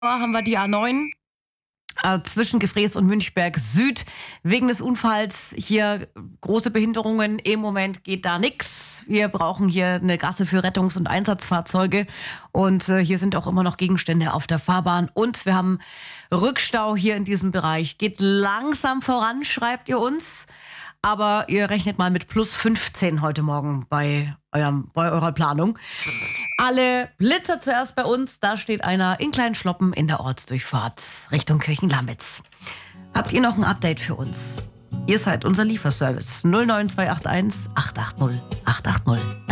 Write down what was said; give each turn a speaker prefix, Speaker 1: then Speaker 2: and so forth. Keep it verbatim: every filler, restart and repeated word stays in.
Speaker 1: haben wir die A neun äh, zwischen Gefrees und Münchberg Süd. Wegen des Unfalls hier große Behinderungen. Im Moment geht da nichts. Wir brauchen hier eine Gasse für Rettungs- und Einsatzfahrzeuge. Und äh, hier sind auch immer noch Gegenstände auf der Fahrbahn. Und wir haben Rückstau hier in diesem Bereich. Geht langsam voran, schreibt ihr uns. Aber ihr rechnet mal mit plus fünfzehn heute Morgen bei, eurem, bei eurer Planung. Alle Blitzer zuerst bei uns. Da steht einer in Kleinschloppen in der Ortsdurchfahrt Richtung Kirchenlamitz. Habt ihr noch ein Update für uns? Ihr seid unser Lieferservice null neun zwei acht eins acht acht null acht acht null.